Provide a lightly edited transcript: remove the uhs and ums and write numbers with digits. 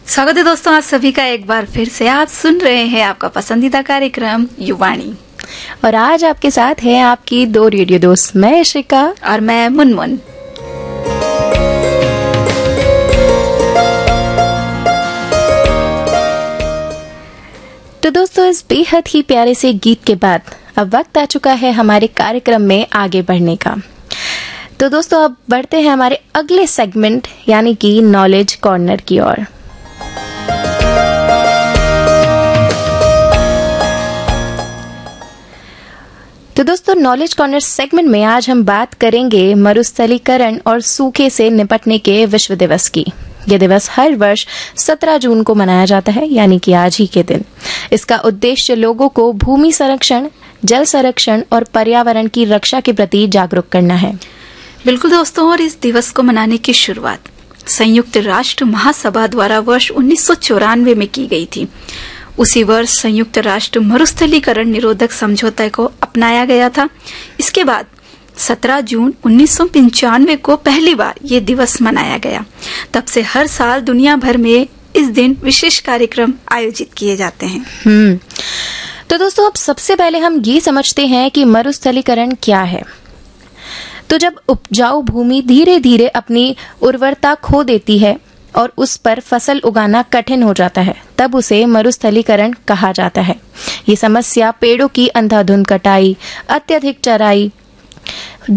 स्वागत है दोस्तों, आप सभी का एक बार फिर से। आप सुन रहे हैं आपका पसंदीदा कार्यक्रम युवाणी, और आज आपके साथ है आपकी दो रेडियो दोस्त, मैं इशिका और मैं मुनमुन। तो दोस्तों, इस बेहद ही प्यारे से गीत के बाद अब वक्त आ चुका है हमारे कार्यक्रम में आगे बढ़ने का। तो दोस्तों, अब बढ़ते हैं हमारे अगले सेगमेंट यानी कि नॉलेज कॉर्नर की ओर। तो दोस्तों, नॉलेज कॉर्नर सेगमेंट में आज हम बात करेंगे मरुस्थलीकरण और सूखे से निपटने के विश्व दिवस की। यह दिवस हर वर्ष 17 जून को मनाया जाता है, यानी कि आज ही के दिन। इसका उद्देश्य लोगों को भूमि संरक्षण, जल संरक्षण और पर्यावरण की रक्षा के प्रति जागरूक करना है। बिल्कुल दोस्तों, और इस दिवस को मनाने की शुरुआत संयुक्त राष्ट्र महासभा द्वारा वर्ष 1994 में की गई थी। उसी वर्ष संयुक्त राष्ट्र मरुस्थलीकरण निरोधक समझौते को अपनाया गया था। इसके बाद 17 जून 1995 को पहली बार ये दिवस मनाया गया। तब से हर साल दुनिया भर में इस दिन विशेष कार्यक्रम आयोजित किए जाते हैं। तो दोस्तों, अब सबसे पहले हम ये समझते हैं कि मरुस्थलीकरण क्या है। तो जब उपजाऊ भूमि धीरे धीरे अपनी उर्वरता खो देती है और उस पर फसल उगाना कठिन हो जाता है, तब उसे मरुस्थलीकरण कहा जाता है। ये समस्या पेड़ों की अंधाधुंध कटाई, अत्यधिक चराई,